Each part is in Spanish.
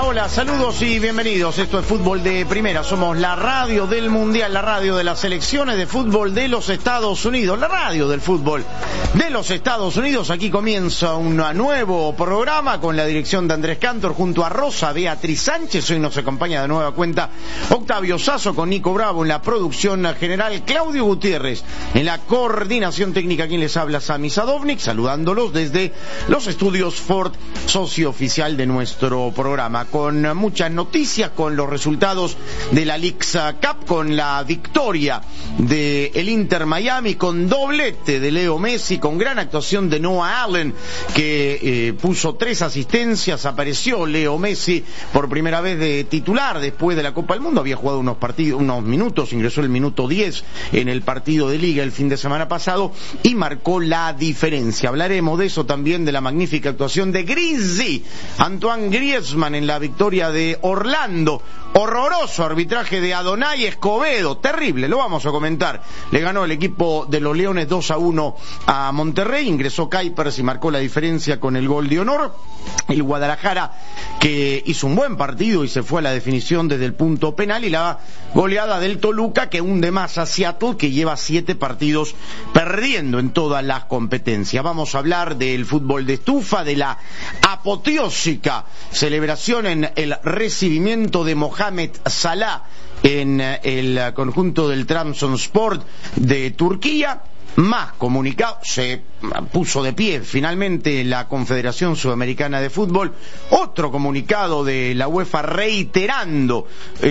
Hola, saludos y bienvenidos. Esto es Fútbol de Primera. Somos la radio del Mundial, la radio de las selecciones de fútbol de los Estados Unidos, la radio del fútbol de los Estados Unidos. Aquí comienza un nuevo programa con la dirección de Andrés Cantor junto a Rosa Beatriz Sánchez. Hoy nos acompaña de nueva cuenta Octavio Sazo con Nico Bravo en la producción general, Claudio Gutiérrez en la coordinación técnica. Quien les habla, Sami Sadovnik, saludándolos desde los estudios Ford, socio oficial de nuestro programa, con muchas noticias, con los resultados de la Leagues Cup, con la victoria del Inter Miami, con doblete de Leo Messi, con gran actuación de Noah Allen, que puso 3 asistencias. Apareció Leo Messi por primera vez de titular después de la Copa del Mundo. Había jugado unos minutos, ingresó el minuto 10 en el partido de Liga el fin de semana pasado y marcó la diferencia. Hablaremos de eso también, de la magnífica actuación de Griezmann, Antoine Griezmann, en la victoria de Orlando. Horroroso arbitraje de Adonai Escobedo, terrible, lo vamos a comentar. Le ganó el equipo de los Leones 2-1 a Monterrey, ingresó Kuipers y marcó la diferencia con el gol de honor. El Guadalajara, que hizo un buen partido y se fue a la definición desde el punto penal, y la goleada del Toluca, que hunde más a Seattle, que lleva 7 partidos perdiendo en todas las competencias. Vamos a hablar del fútbol de estufa, de la apoteósica celebración en el recibimiento de Mohamed Salah en el conjunto del Trabzonspor de Turquía. Más comunicado, se puso de pie finalmente la Confederación Sudamericana de Fútbol, otro comunicado de la UEFA reiterando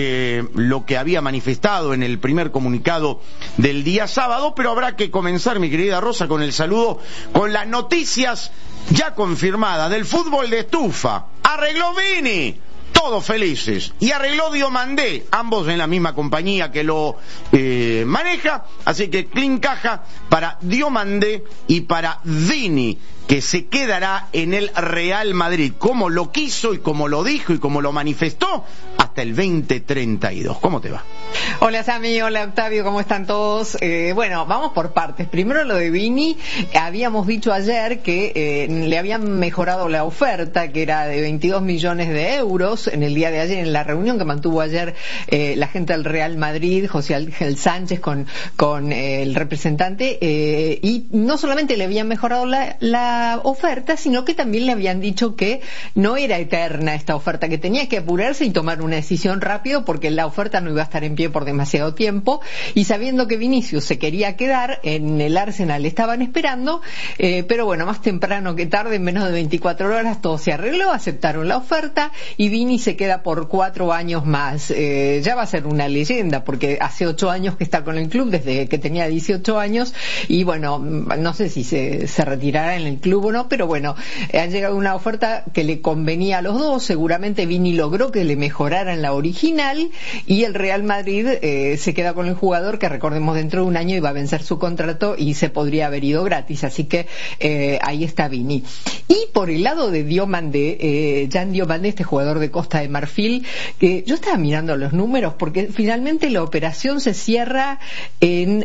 lo que había manifestado en el primer comunicado del día sábado. Pero habrá que comenzar, mi querida Rosa, con el saludo, con las noticias ya confirmadas del fútbol de estufa. Arregló Vini, todos felices, y arregló Diomandé, ambos en la misma compañía que lo maneja, así que clean caja para Diomandé y para Vini, que se quedará en el Real Madrid, como lo quiso y como lo dijo y como lo manifestó, hasta el 2032. ¿Cómo te va? Hola Sami, hola Octavio, ¿cómo están todos? Bueno, vamos por partes. Primero lo de Vini. Habíamos dicho ayer que le habían mejorado la oferta, que era de 22 millones de euros, en el día de ayer, en la reunión que mantuvo ayer la gente del Real Madrid, José Ángel Sánchez con el representante, y no solamente le habían mejorado la oferta, sino que también le habían dicho que no era eterna esta oferta, que tenía que apurarse y tomar una decisión rápido, porque la oferta no iba a estar en pie por demasiado tiempo, y sabiendo que Vinicius se quería quedar en el Arsenal, estaban esperando, pero bueno, más temprano que tarde, en menos de 24 horas todo se arregló, aceptaron la oferta y Vini se queda por 4 años más. Ya va a ser una leyenda, porque hace 8 años que está con el club, desde que tenía 18 años, y bueno, no sé si se retirará en el club o no, pero bueno, han llegado una oferta que le convenía a los dos. Seguramente Vini logró que le mejoraran la original, y el Real Madrid se queda con el jugador, que recordemos dentro de un año iba a vencer su contrato y se podría haber ido gratis, así que ahí está Vini. Y por el lado de Diomandé, Jan Diomandé, este jugador de Costa de Marfil, que yo estaba mirando los números, porque finalmente la operación se cierra en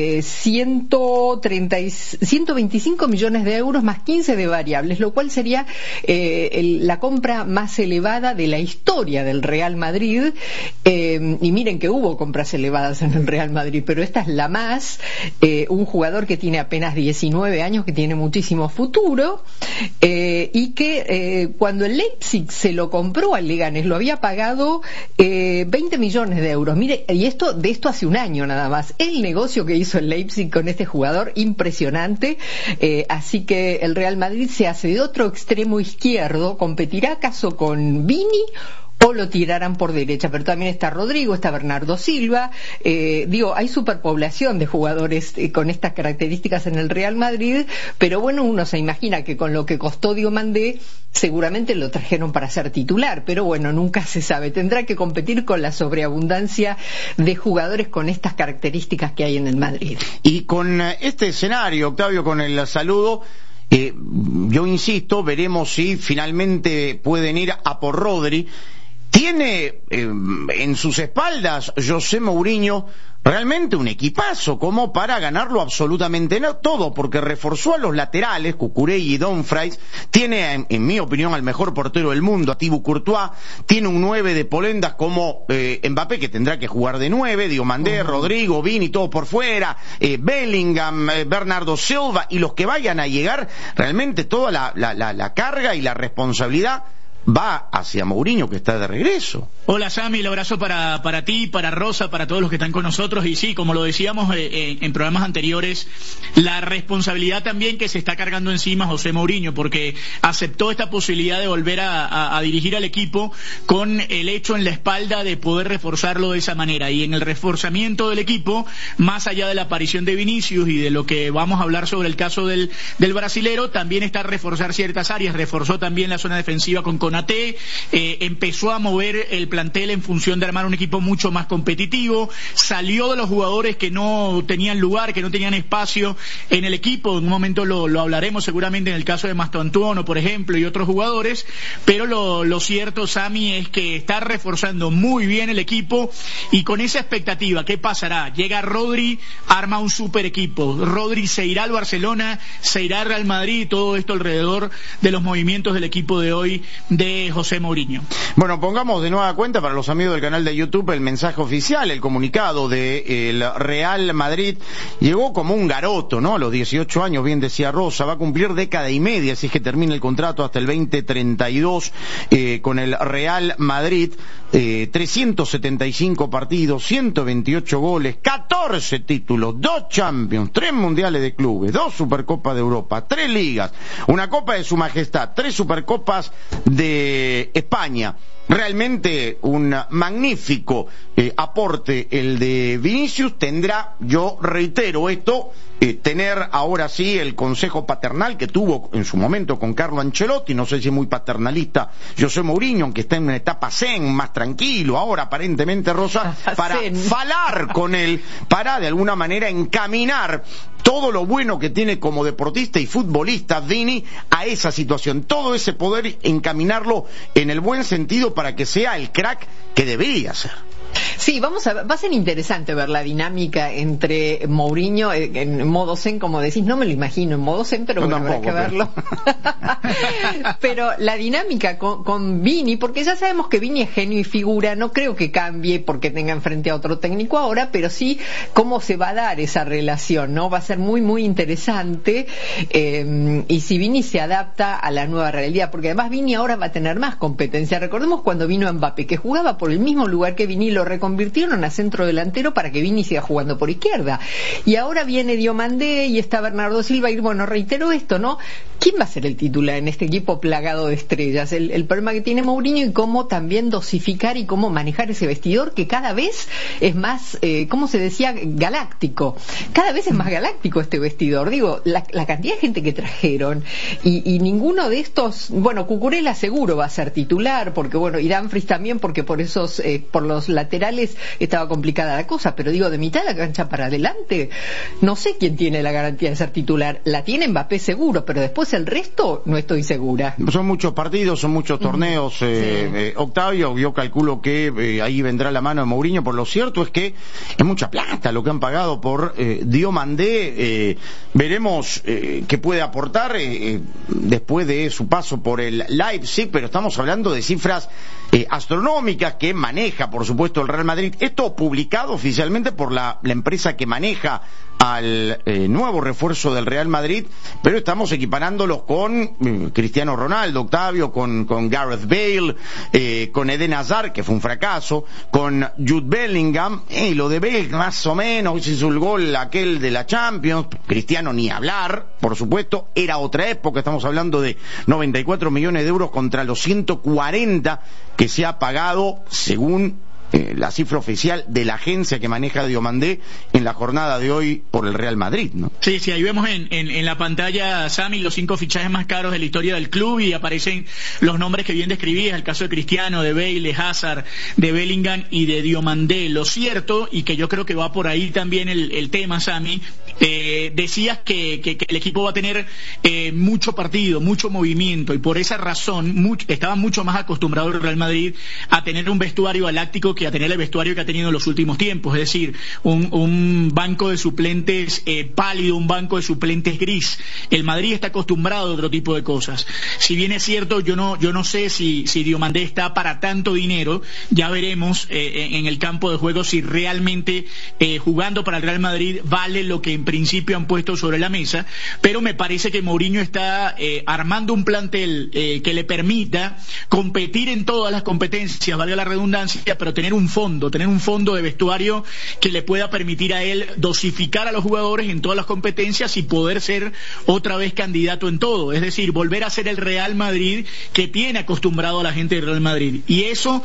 125 millones de euros más 15 de variables, lo cual sería la compra más elevada de la historia del Real Madrid. Y miren que hubo compras elevadas en el Real Madrid, pero esta es la más. Un jugador que tiene apenas 19 años, que tiene muchísimo futuro, y que cuando el Leipzig se lo compró al Leganés lo había pagado 20 millones de euros. Mire, y de esto hace un año nada más. El negocio que hizo el Leipzig con este jugador, impresionante. Así que el Real Madrid se hace de otro extremo izquierdo. ¿Competirá acaso con Vini o lo tirarán por derecha? Pero también está Rodrigo, está Bernardo Silva. Hay superpoblación de jugadores con estas características en el Real Madrid, pero bueno, uno se imagina que con lo que costó Diomandé seguramente lo trajeron para ser titular, pero bueno, nunca se sabe. Tendrá que competir con la sobreabundancia de jugadores con estas características que hay en el Madrid. Y con este escenario, Octavio, con el saludo, yo insisto, veremos si finalmente pueden ir a por Rodri. tiene en sus espaldas José Mourinho realmente un equipazo como para ganarlo absolutamente todo, porque reforzó a los laterales, Cucurella y Dumfries, tiene, en mi opinión, al mejor portero del mundo, a Thibaut Courtois, tiene un 9 de polendas como Mbappé, que tendrá que jugar de 9, Diomandé, Rodrigo, Vini, todo por fuera, Bellingham, Bernardo Silva, y los que vayan a llegar, realmente toda la carga y la responsabilidad va hacia Mourinho, que está de regreso. Hola Sammy, el abrazo para ti, para Rosa, para todos los que están con nosotros. Y sí, como lo decíamos en programas anteriores, la responsabilidad también que se está cargando encima José Mourinho, porque aceptó esta posibilidad de volver a dirigir al equipo con el hecho en la espalda de poder reforzarlo de esa manera. Y en el reforzamiento del equipo, más allá de la aparición de Vinicius y de lo que vamos a hablar sobre el caso del brasilero, también está reforzar ciertas áreas. Reforzó también la zona defensiva con Konaté, empezó a mover el plantel en función de armar un equipo mucho más competitivo, salió de los jugadores que no tenían lugar, que no tenían espacio en el equipo. En un momento lo hablaremos seguramente en el caso de Mastantuono, por ejemplo, y otros jugadores, pero lo cierto, Sammy, es que está reforzando muy bien el equipo y con esa expectativa. ¿Qué pasará? Llega Rodri, arma un super equipo. Rodri se irá al Barcelona, se irá al Real Madrid, y todo esto alrededor de los movimientos del equipo de hoy de José Mourinho. Bueno, pongamos de nueva cuenta para los amigos del canal de YouTube el mensaje oficial, el comunicado del Real Madrid. Llegó como un garoto, ¿no? A los 18 años, bien decía Rosa, va a cumplir década y media, así es que termina el contrato hasta el 2032 con el Real Madrid. 375 partidos, 128 goles, 14 títulos, 2 Champions, 3 Mundiales de Clubes, 2 Supercopas de Europa, 3 Ligas, una Copa de Su Majestad, 3 Supercopas de España. Realmente un magnífico aporte el de Vinicius. Tendrá, yo reitero esto, tener ahora sí el consejo paternal que tuvo en su momento con Carlo Ancelotti. No sé si es muy paternalista José Mourinho, aunque está en una etapa zen, más tranquilo ahora aparentemente, Rosa, para falar con él, para de alguna manera encaminar todo lo bueno que tiene como deportista y futbolista Vini a esa situación, todo ese poder encaminarlo en el buen sentido para que sea el crack que debería ser. Sí, va a ser interesante ver la dinámica entre Mourinho en modo zen, como decís. No me lo imagino en modo zen, pero bueno, habrá que verlo. Pero la dinámica con Vini, porque ya sabemos que Vini es genio y figura, no creo que cambie porque tenga enfrente a otro técnico ahora, pero sí cómo se va a dar esa relación, ¿no? Va a ser muy, muy interesante, y si Vini se adapta a la nueva realidad, porque además Vini ahora va a tener más competencia. Recordemos cuando vino Mbappé, que jugaba por el mismo lugar que Vini, lo reconvirtieron a centro delantero para que Vini siga jugando por izquierda. Y ahora viene Diomandé y está Bernardo Silva, y bueno, reitero esto, ¿no? ¿Quién va a ser el titular en este equipo plagado de estrellas? El problema que tiene Mourinho, y cómo también dosificar y cómo manejar ese vestidor que cada vez es más, ¿cómo se decía? Galáctico. Cada vez es más galáctico este vestidor. Digo, la cantidad de gente que trajeron y ninguno de estos, bueno, Cucurella seguro va a ser titular, porque bueno, y Dumfries también, porque por esos, por los laterales estaba complicada la cosa, pero digo, de mitad de la cancha para adelante, no sé quién tiene la garantía de ser titular. La tiene Mbappé seguro, pero después el resto no estoy segura. Son muchos partidos, son muchos torneos, sí. Octavio, yo calculo que ahí vendrá la mano de Mourinho, por lo cierto es que es mucha plata lo que han pagado por Diomandé. Veremos qué puede aportar después de su paso por el Leipzig, pero estamos hablando de cifras astronómicas que maneja, por supuesto, el Real Madrid. Esto publicado oficialmente por la empresa que maneja al nuevo refuerzo del Real Madrid, pero estamos equiparándolos con Cristiano Ronaldo, Octavio, con Gareth Bale, con Eden Hazard, que fue un fracaso, con Jude Bellingham, y lo de Bale más o menos, hizo el gol aquel de la Champions. Cristiano ni hablar, por supuesto, era otra época, estamos hablando de 94 millones de euros contra los 140 que se ha pagado según la cifra oficial de la agencia que maneja Diomandé en la jornada de hoy por el Real Madrid, ¿no? Sí, ahí vemos en la pantalla, Sammy, los 5 fichajes más caros de la historia del club, y aparecen los nombres que bien describías, el caso de Cristiano, de Bale, de Hazard, de Bellingham y de Diomandé. Lo cierto, y que yo creo que va por ahí también el tema, Sammy, Decías que el equipo va a tener mucho partido, mucho movimiento, y por esa razón estaba mucho más acostumbrado el Real Madrid a tener un vestuario galáctico que a tener el vestuario que ha tenido en los últimos tiempos, es decir, un banco de suplentes pálido, un banco de suplentes gris. El Madrid está acostumbrado a otro tipo de cosas. Si bien es cierto, yo no sé si Diomandé está para tanto dinero. Ya veremos en el campo de juego si realmente jugando para el Real Madrid vale lo que en principio han puesto sobre la mesa, pero me parece que Mourinho está armando un plantel que le permita competir en todas las competencias, valga la redundancia, pero tener un fondo de vestuario que le pueda permitir a él dosificar a los jugadores en todas las competencias y poder ser otra vez candidato en todo, es decir, volver a ser el Real Madrid que tiene acostumbrado a la gente del Real Madrid. Y eso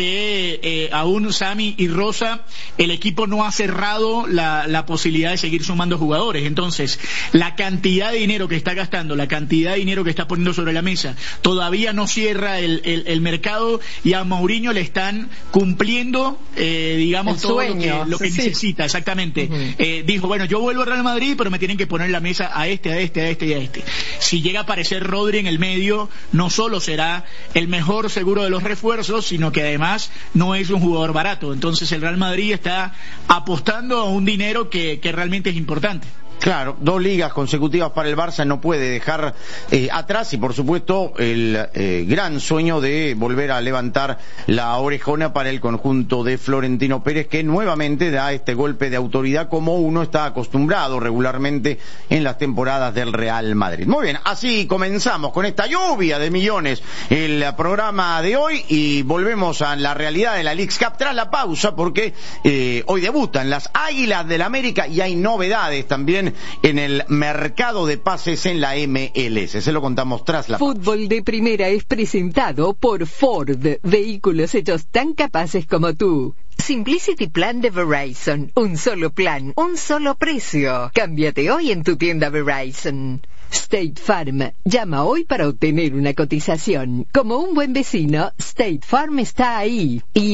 que aún Sami y Rosa, el equipo no ha cerrado la posibilidad de seguir sumando jugadores. Entonces, la cantidad de dinero que está gastando, la cantidad de dinero que está poniendo sobre la mesa, todavía no cierra el mercado, y a Mourinho le están cumpliendo, digamos, el todo sueño, lo que necesita, exactamente. Uh-huh. Dijo, bueno, yo vuelvo al Real Madrid, pero me tienen que poner en la mesa a este y a este. Si llega a aparecer Rodri en el medio, no solo será el mejor seguro de los refuerzos, sino que además no es un jugador barato. Entonces el Real Madrid está apostando a un dinero que realmente es importante. Claro, 2 ligas consecutivas para el Barça no puede dejar atrás, y por supuesto el gran sueño de volver a levantar la orejona para el conjunto de Florentino Pérez, que nuevamente da este golpe de autoridad como uno está acostumbrado regularmente en las temporadas del Real Madrid. Muy bien, así comenzamos con esta lluvia de millones el programa de hoy, y volvemos a la realidad de la Leagues Cup tras la pausa, porque hoy debutan las Águilas del América y hay novedades también en el mercado de pases en la MLS. Se lo contamos tras la pausa. Fútbol de Primera es presentado por Ford, vehículos hechos tan capaces como tú. Simplicity Plan de Verizon, un solo plan, un solo precio. Cámbiate hoy en tu tienda Verizon. State Farm, llama hoy para obtener una cotización. Como un buen vecino, State Farm está ahí. Y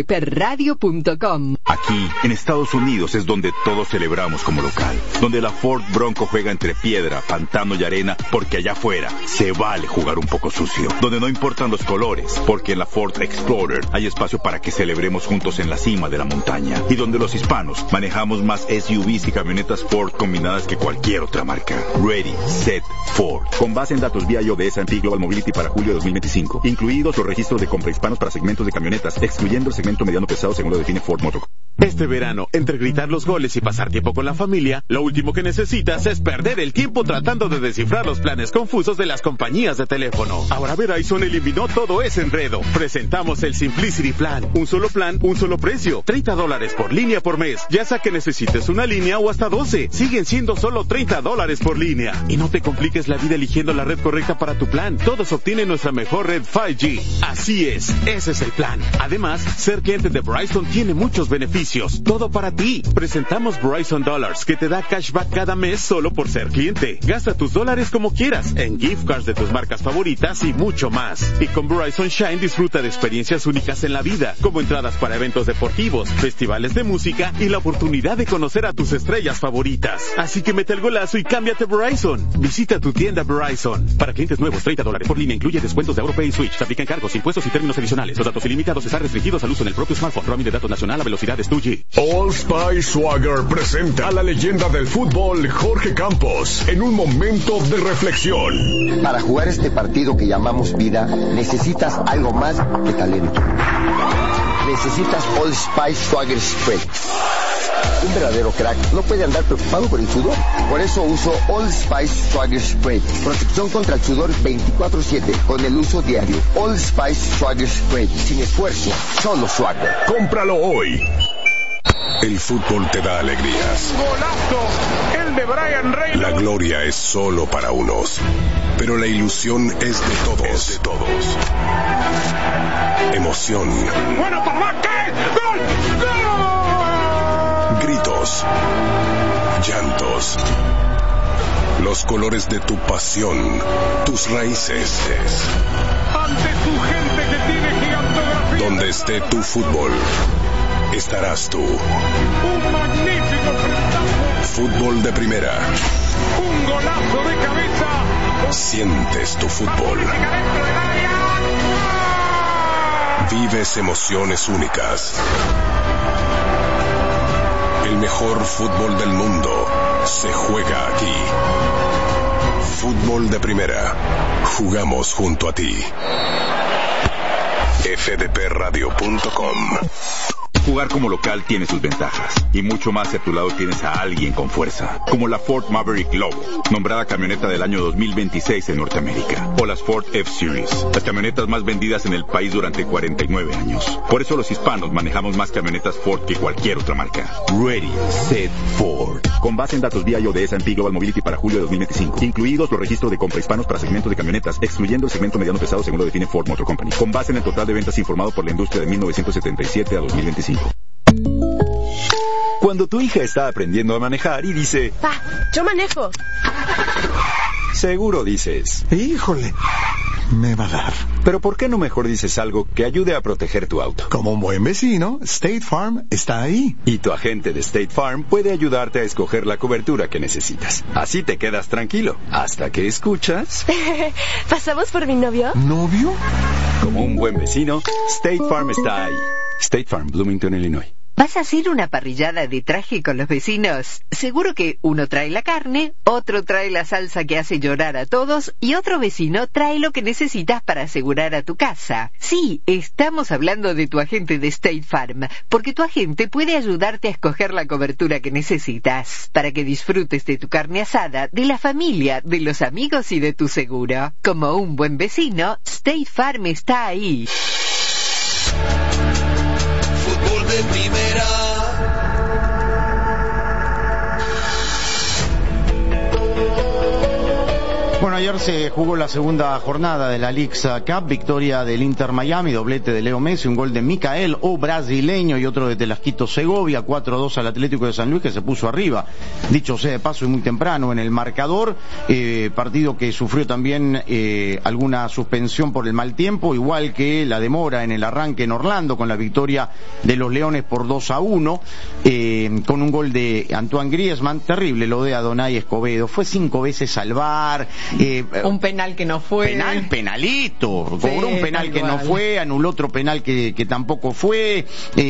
fdpradio.com. Aquí, en Estados Unidos, es donde todos celebramos como local. Donde la Ford Bronco juega entre piedra, pantano y arena, porque allá afuera se vale jugar un poco sucio. Donde no importan los colores, porque en la Ford Explorer hay espacio para que celebremos juntos en la cima de la montaña. Y donde los hispanos manejamos más SUVs y camionetas Ford combinadas que cualquier otra marca. Ready, Set, Ford. Con base en datos BIO de S&P Global Mobility para julio de 2025. Incluidos los registros de compra hispanos para segmentos de camionetas, excluyendo el segmento mediano pesado según lo define Ford Motor. Este verano, entre gritar los goles y pasar tiempo con la familia, lo último que necesitas es perder el tiempo tratando de descifrar los planes confusos de las compañías de teléfono. Ahora Verizon eliminó todo ese enredo. Presentamos el Simplicity Plan. Un solo plan, un solo precio. $30 por línea por mes. Ya sea que necesites una línea o hasta 12. Siguen siendo solo $30 por línea. Y no te compliques la vida eligiendo la red correcta para tu plan. Todos obtienen nuestra mejor red 5G. Así es, ese es el plan. Además, ser cliente de Verizon tiene muchos beneficios. Todo para ti. Presentamos Verizon Dollars, que te da cashback cada mes solo por ser cliente. Gasta tus dólares como quieras, en gift cards de tus marcas favoritas y mucho más. Y con Verizon Shine disfruta de experiencias únicas en la vida, como entradas para eventos deportivos, festivales de música y la oportunidad de conocer a tus estrellas favoritas. Así que mete el golazo y cámbiate Verizon. Visita tu tienda Verizon. Para clientes nuevos, $30 por línea incluye descuentos de AutoPay y Switch. Se aplican cargos, impuestos y términos adicionales. Los datos ilimitados están restringidos al uso en el propio smartphone. Roaming de datos nacional a velocidades 2G. All Spice Swagger presenta a la leyenda del fútbol Jorge Campos en un momento de reflexión. Para jugar este partido que llamamos vida, necesitas algo más que talento. Necesitas All Spice Swagger Spread. Un verdadero crack no puede andar preocupado por el sudor. Por eso uso All Spice Swagger Spread. Protección contra el sudor 24/7 con el uso diario. All Spice Swagger Spread. Sin esfuerzo, solo swagger. Cómpralo hoy. El fútbol te da alegrías. ¡Golazo! El de Brian Reynolds. La gloria es solo para unos, pero la ilusión es de todos. Emoción. ¡Bueno, papá! ¿Qué? ¡Gol! ¡Gol! Gritos. Llantos. Los colores de tu pasión. Tus raíces. Ante tu gente que tiene gigantografía. Donde esté tu fútbol. estarás tú. Un magnífico frentazo. Fútbol de primera. Un golazo de cabeza. Sientes tu fútbol. Dentro del área. Vives emociones únicas. El mejor fútbol del mundo se juega aquí. Fútbol de primera. Jugamos junto a ti. fdpradio.com. Jugar como local tiene sus ventajas, y mucho más si a tu lado tienes a alguien con fuerza, como la Ford Maverick Lobo, nombrada camioneta del año 2026 en Norteamérica, o las Ford F-Series, las camionetas más vendidas en el país durante 49 años. Por eso los hispanos manejamos más camionetas Ford que cualquier otra marca. Ready, Set, Ford. Con base en datos VIO de S&P Global Mobility para julio de 2025, incluidos los registros de compra hispanos para segmentos de camionetas, excluyendo el segmento mediano pesado según lo define Ford Motor Company, con base en el total de ventas informado por la industria de 1977 a 2025. Cuando tu hija está aprendiendo a manejar y dice, Pa, yo manejo. Seguro dices, híjole, me va a dar. Pero ¿por qué no mejor dices algo que ayude a proteger tu auto? Como un buen vecino, State Farm está ahí. Y tu agente de State Farm puede ayudarte a escoger la cobertura que necesitas. Así te quedas tranquilo, hasta que escuchas... ¿Pasamos por mi novio? ¿Novio? Como un buen vecino, State Farm está ahí. State Farm, Bloomington, Illinois. ¿Vas a hacer una parrillada de traje con los vecinos? Seguro que uno trae la carne, otro trae la salsa que hace llorar a todos y otro vecino trae lo que necesitas para asegurar a tu casa. Sí, estamos hablando de tu agente de State Farm, porque tu agente puede ayudarte a escoger la cobertura que necesitas para que disfrutes de tu carne asada, de la familia, de los amigos y de tu seguro. Como un buen vecino, State Farm está ahí. Fútbol de primera. Bueno, ayer se jugó la segunda jornada de la Leagues Cup, victoria del Inter Miami, doblete de Leo Messi, un gol de Micael, brasileño, y otro de Telasquito Segovia, 4-2 al Atlético de San Luis, que se puso arriba, dicho sea de paso y muy temprano en el marcador, partido que sufrió también alguna suspensión por el mal tiempo, igual que la demora en el arranque en Orlando, con la victoria de los Leones por 2-1, con un gol de Antoine Griezmann, terrible lo de Adonai Escobedo, fue 5 veces al VAR, un penal que no fue. Penalito. Cobró un penal que no fue, anuló otro penal que tampoco fue.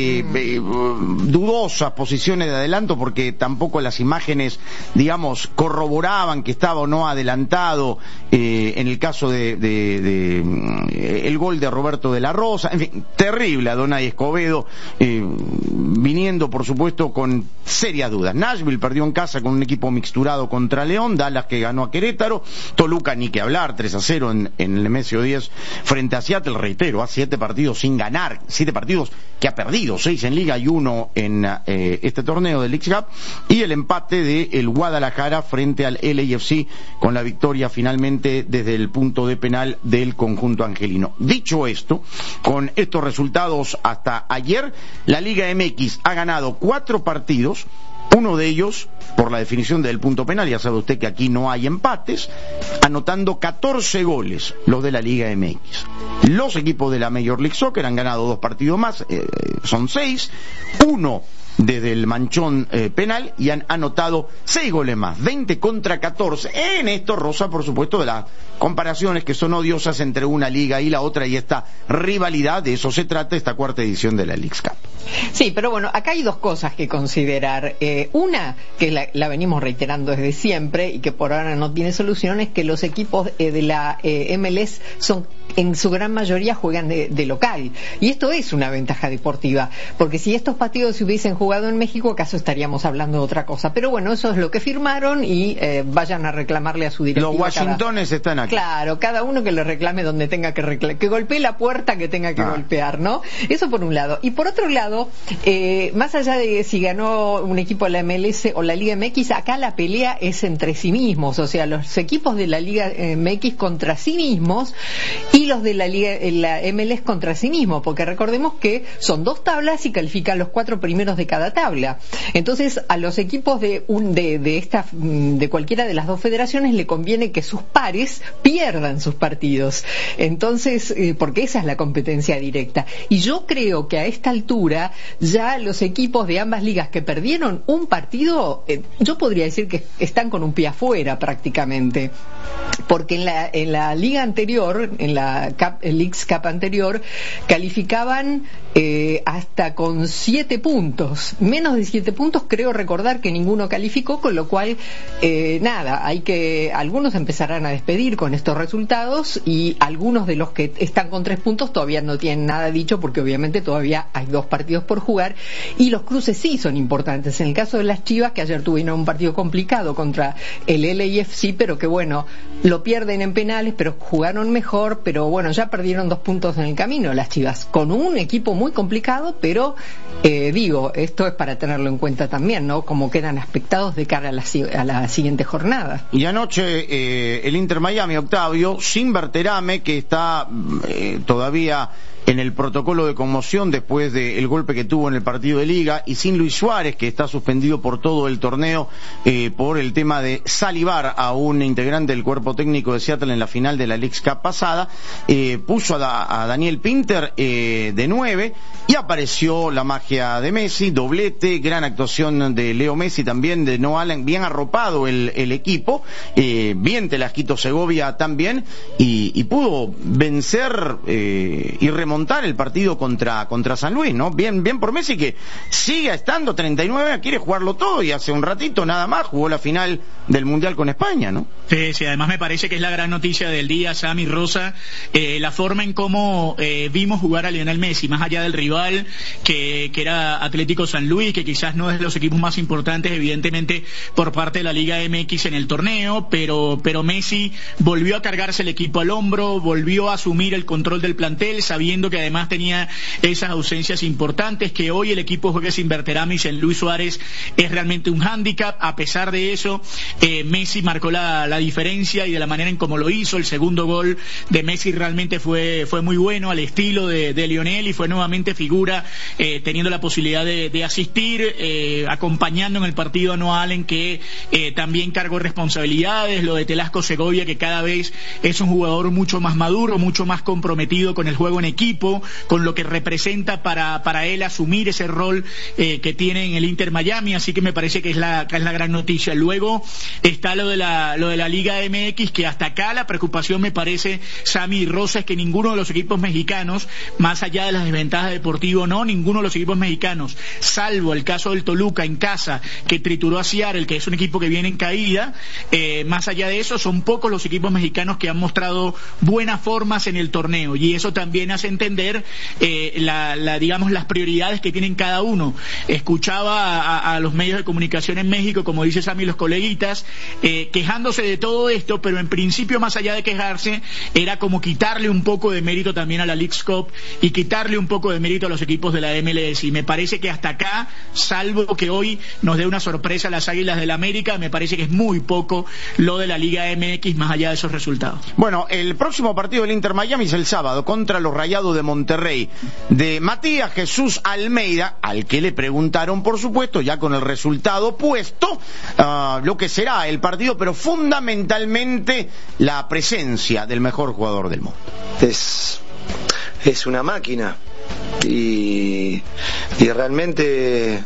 Dudosas posiciones de adelanto porque tampoco las imágenes, digamos, corroboraban que estaba o no adelantado en el caso de el gol de Roberto de la Rosa. En fin, terrible Adonai Escobedo, viniendo, por supuesto, con serias dudas. Nashville perdió en casa con un equipo mixturado contra León, Dallas que ganó a Querétaro, Toluca ni que hablar, 3-0 en el MSO10 frente a Seattle, reitero, a 7 partidos sin ganar, 7 partidos que ha perdido, 6 en Liga y 1 en este torneo del Leagues Cup, y el empate de el Guadalajara frente al LAFC con la victoria finalmente desde el punto de penal del conjunto angelino. Dicho esto, con estos resultados hasta ayer, la Liga MX ha ganado 4 partidos, uno de ellos por la definición del punto penal, ya sabe usted que aquí no hay empates, anotando 14 goles los de la Liga MX. Los equipos de la Major League Soccer han ganado 2 partidos más, son 6, uno desde el manchón penal, y han anotado 6 goles más, 20 contra 14. En esto roza, por supuesto, de las comparaciones que son odiosas entre una liga y la otra, y esta rivalidad, de eso se trata esta cuarta edición de la Leagues Cup. Sí, pero bueno, acá hay 2 cosas que considerar. Una, que la venimos reiterando desde siempre y que por ahora no tiene solución, es que los equipos de la MLS son, en su gran mayoría, juegan de local. Y esto es una ventaja deportiva, porque si estos partidos se hubiesen jugado en México, acaso estaríamos hablando de otra cosa. Pero bueno, eso es lo que firmaron, y vayan a reclamarle a su directiva. Los Washingtones están aquí. Claro, cada uno que le reclame donde tenga que reclamar, que golpee la puerta que tenga que golpear, ¿no? Eso por un lado. Y por otro lado, más allá de si ganó un equipo de la MLS o la Liga MX, acá la pelea es entre sí mismos, o sea, los equipos de la Liga MX contra sí mismos, y los de la MLS contra sí mismo, porque recordemos que son 2 tablas y califican los 4 primeros de cada tabla. Entonces, a los equipos de cualquiera de las 2 federaciones le conviene que sus pares pierdan sus partidos. Entonces, porque esa es la competencia directa. Y yo creo que a esta altura ya los equipos de ambas ligas que perdieron un partido, yo podría decir que están con un pie afuera prácticamente, porque en la liga anterior, en la Leagues Cup anterior, calificaban hasta con 7 puntos, menos de 7 puntos creo recordar que ninguno calificó, con lo cual algunos empezarán a despedir con estos resultados, y algunos de los que están con 3 puntos todavía no tienen nada dicho, porque obviamente todavía hay 2 partidos por jugar, y los cruces sí son importantes. En el caso de las Chivas, que ayer tuvieron un partido complicado contra el LAFC, pero que bueno, lo pierden en penales, pero jugaron mejor, pero bueno, ya perdieron 2 puntos en el camino las Chivas, con un equipo muy complicado, pero esto es para tenerlo en cuenta también, ¿no? Como quedan aspectados de cara a la siguiente jornada. Y anoche el Inter Miami, Octavio, sin Berterame, que está todavía en el protocolo de conmoción después del golpe que tuvo en el partido de Liga, y sin Luis Suárez, que está suspendido por todo el torneo por el tema de salivar a un integrante del cuerpo técnico de Seattle en la final de la Leagues Cup pasada, puso a Daniel Pinter de 9, y apareció la magia de Messi, doblete, gran actuación de Leo Messi, también de Noah Allen, bien arropado el equipo, bien Telasquito Segovia también, y pudo vencer y remontar el partido contra San Luis, ¿no? Bien por Messi, que sigue estando 39, quiere jugarlo todo, y hace un ratito nada más jugó la final del Mundial con España, ¿no? Sí, además me parece que es la gran noticia del día, Sammy, Rosa, la forma en cómo vimos jugar a Lionel Messi, más allá del rival que era Atlético San Luis, que quizás no es de los equipos más importantes, evidentemente, por parte de la Liga MX en el torneo, pero Messi volvió a cargarse el equipo al hombro, volvió a asumir el control del plantel, sabiendo que además tenía esas ausencias importantes, que hoy el equipo juegue sin Berterame y sin Luis Suárez es realmente un hándicap. A pesar de eso, Messi marcó la diferencia, y de la manera en cómo lo hizo. El segundo gol de Messi realmente fue muy bueno, al estilo de Lionel, y fue nuevamente figura, teniendo la posibilidad de asistir, acompañando en el partido a Noah Allen, que también cargó responsabilidades, lo de Telasco Segovia, que cada vez es un jugador mucho más maduro, mucho más comprometido con el juego en equipo, con lo que representa para él asumir ese rol que tiene en el Inter Miami, así que me parece que es la gran noticia. Luego está lo de la Liga MX, que hasta acá la preocupación, me parece, Sammy y Rosa, es que ninguno de los equipos mexicanos, más allá de las desventajas deportivas, ninguno de los equipos mexicanos, salvo el caso del Toluca en casa, que trituró a Seattle, que es un equipo que viene en caída, más allá de eso, son pocos los equipos mexicanos que han mostrado buenas formas en el torneo, y eso también hace entender digamos, las prioridades que tienen cada uno. Escuchaba a los medios de comunicación en México, como dice Sammy, los coleguitas, quejándose de todo esto, pero en principio, más allá de quejarse, era como quitarle un poco de mérito también a la Leagues Cup y quitarle un poco de mérito a los equipos de la MLS, y me parece que hasta acá, salvo que hoy nos dé una sorpresa a las Águilas del América, me parece que es muy poco lo de la Liga MX, más allá de esos resultados. Bueno, el próximo partido del Inter Miami es el sábado contra los Rayados de Monterrey, de Matías Jesús Almeida, al que le preguntaron, por supuesto, ya con el resultado puesto, lo que será el partido, pero fundamentalmente la presencia del mejor jugador del mundo. Es una máquina, y realmente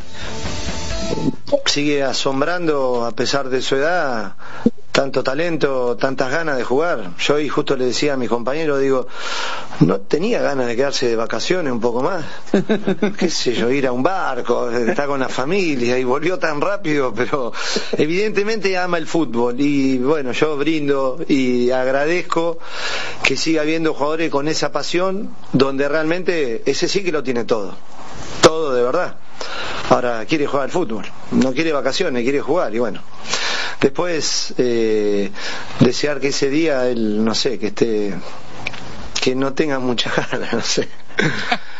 sigue asombrando a pesar de su edad. Tanto talento, tantas ganas de jugar. Yo hoy justo le decía a mis compañeros, digo, no tenía ganas de quedarse de vacaciones un poco más, qué sé yo, ir a un barco, estar con la familia, y volvió tan rápido, pero evidentemente ama el fútbol, y bueno, yo brindo y agradezco que siga habiendo jugadores con esa pasión, donde realmente ese sí que lo tiene todo de verdad. Ahora quiere jugar al fútbol, no quiere vacaciones, quiere jugar, y bueno, después desear que ese día él, no sé, que no tenga muchas ganas, no sé.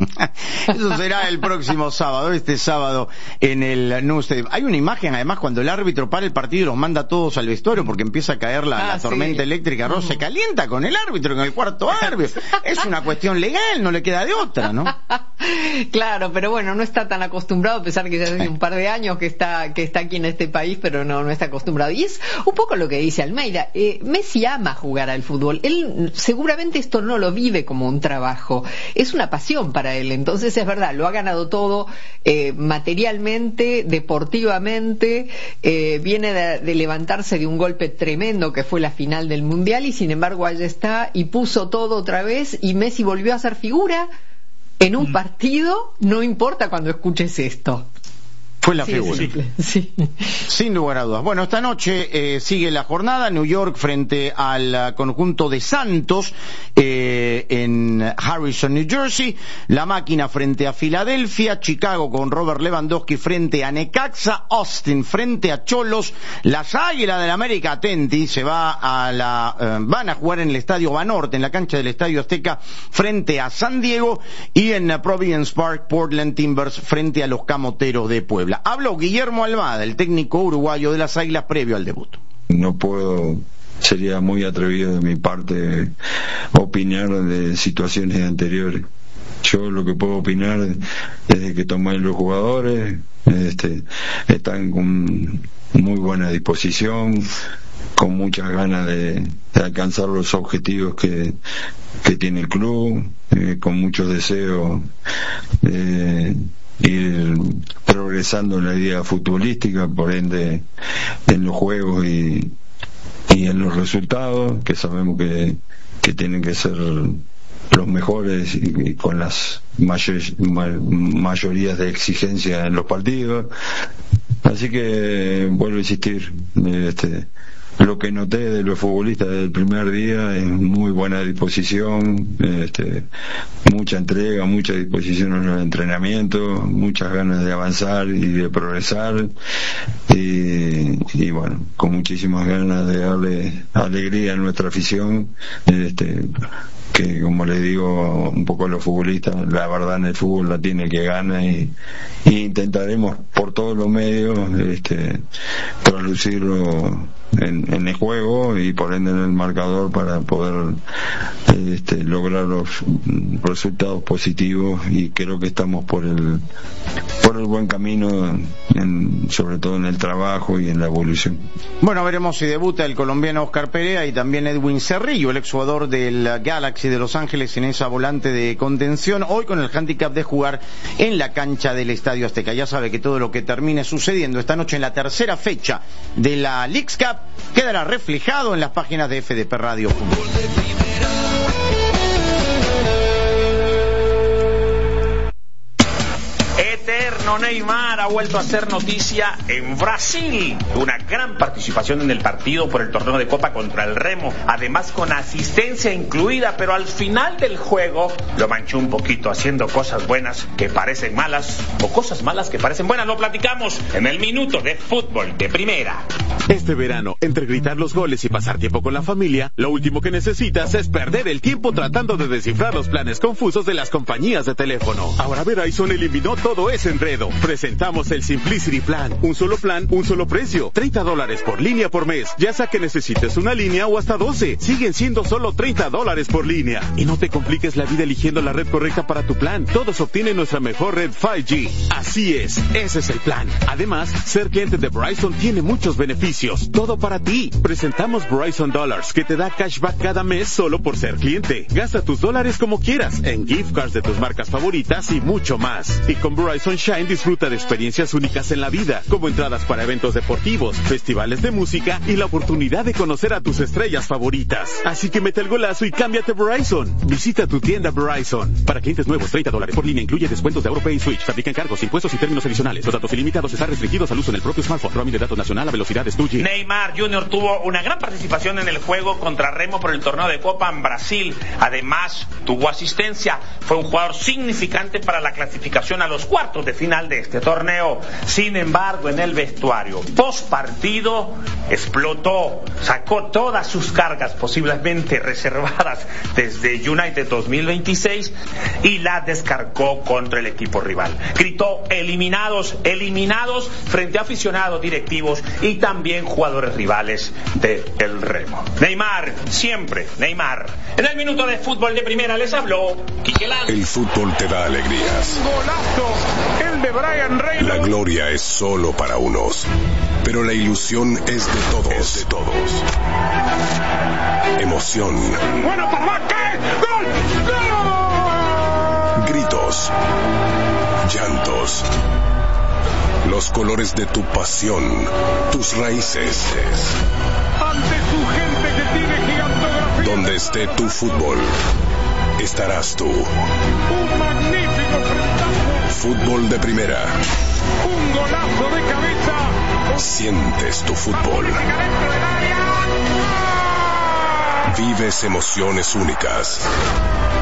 Eso será el próximo sábado, este sábado en el Nou Stadium. Hay una imagen, además, cuando el árbitro para el partido y los manda todos al vestuario porque empieza a caer la tormenta eléctrica. Ross se calienta con el árbitro, con el cuarto árbitro. Es una cuestión legal, no le queda de otra, ¿no? Claro, pero bueno, no está tan acostumbrado, a pesar que ya hace un par de años que está aquí en este país, pero no está acostumbrado. Y es un poco lo que dice Almeida. Messi ama jugar al fútbol. Él seguramente esto no lo vive como un trabajo, es una pasión para él. Entonces es verdad, lo ha ganado todo, materialmente, deportivamente, viene de levantarse de un golpe tremendo que fue la final del Mundial, y sin embargo allá está y puso todo otra vez, y Messi volvió a ser figura en un partido, no importa cuando escuches esto. Fue la figura. Sí. Sin lugar a dudas. Bueno, esta noche sigue la jornada. New York frente al conjunto de Santos en Harrison, New Jersey. La Máquina frente a Filadelfia. Chicago con Robert Lewandowski frente a Necaxa. Austin frente a Cholos. Las Águilas del América, atenti, se va van a jugar en el Estadio Banorte, en la cancha del Estadio Azteca, frente a San Diego. Y en Providence Park, Portland Timbers frente a los Camoteros de Puebla. Habló Guillermo Almada, el técnico uruguayo de las Águilas, previo al debut. No puedo, sería muy atrevido de mi parte opinar de situaciones anteriores. Yo lo que puedo opinar es de que toman los jugadores, están con muy buena disposición, con muchas ganas de alcanzar los objetivos que tiene el club, con muchos deseos ir progresando en la idea futbolística, por ende en los juegos y en los resultados, que sabemos que tienen que ser los mejores y con las mayorías de exigencia en los partidos. Así que vuelvo a insistir, lo que noté de los futbolistas del primer día es muy buena disposición, mucha entrega, mucha disposición en los entrenamientos, muchas ganas de avanzar y de progresar, y bueno, con muchísimas ganas de darle alegría a nuestra afición, que, como les digo un poco a los futbolistas, la verdad en el fútbol la tiene que gana, y intentaremos por todos los medios traducirlo en el juego y por ende en el marcador para poder lograr los resultados positivos, y creo que estamos por el buen camino, sobre todo en el trabajo y en la evolución. Bueno, veremos si debuta el colombiano Oscar Perea y también Edwin Cerrillo, el exjugador del Galaxy de Los Ángeles, en esa volante de contención, hoy con el hándicap de jugar en la cancha del Estadio Azteca. Ya sabe que todo lo que termine sucediendo esta noche en la tercera fecha de la Leagues Cup quedará reflejado en las páginas de FDP Radio. Eterno Neymar ha vuelto a ser noticia en Brasil. Una gran participación en el partido por el torneo de Copa contra el Remo, además con asistencia incluida, pero al final del juego lo manchó un poquito haciendo cosas buenas que parecen malas o cosas malas que parecen buenas. Lo platicamos en el Minuto de Fútbol de Primera. Este verano, entre gritar los goles y pasar tiempo con la familia, lo último que necesitas es perder el tiempo tratando de descifrar los planes confusos de las compañías de teléfono. Ahora Verizon eliminó todo ese enredo. Presentamos el Simplicity Plan. Un solo plan, un solo precio. $30 por línea por mes. Ya sea que necesites una línea o hasta 12. Siguen siendo solo $30 por línea. Y no te compliques la vida eligiendo la red correcta para tu plan. Todos obtienen nuestra mejor red 5G. Así es, ese es el plan. Además, ser cliente de Verizon tiene muchos beneficios. Todo para ti. Presentamos Verizon Dollars, que te da cashback cada mes solo por ser cliente. Gasta tus dólares como quieras, en gift cards de tus marcas favoritas y mucho más. Y con Verizon Shine disfruta de experiencias únicas en la vida, como entradas para eventos deportivos, festivales de música y la oportunidad de conocer a tus estrellas favoritas. Así que mete el golazo y cámbiate a Verizon. Visita tu tienda Verizon. Para clientes nuevos, $30 por línea, incluye descuentos de AuroPay y Switch. Se aplican cargos, impuestos y términos adicionales. Los datos ilimitados están restringidos al uso en el propio smartphone. Roaming de datos nacional a velocidades 2G. Neymar Jr. tuvo una gran participación en el juego contra Remo por el torneo de Copa en Brasil. Además, tuvo asistencia. Fue un jugador significante para la clasificación a los cuartos de final final de este torneo. Sin embargo, en el vestuario post partido explotó, sacó todas sus cargas posiblemente reservadas desde United 2026 y las descargó contra el equipo rival. Gritó eliminados, eliminados frente a aficionados, directivos y también jugadores rivales de El Remo. Neymar, siempre Neymar. En el minuto de fútbol de primera les habló Quique Lanz. El fútbol te da alegrías. Golazo, el de Brian Reynolds. La gloria es solo para unos, pero la ilusión es de todos. Es de todos. Emoción. Bueno, papá, ¿qué? ¡Gol! ¡Gol! Gritos. Llantos. Los colores de tu pasión, tus raíces. Ante su gente que tiene gigantografía. Donde esté tu fútbol, estarás tú. Un magnífico frentazo. Fútbol de primera. Un golazo de cabeza. Sientes tu fútbol. Vives emociones únicas.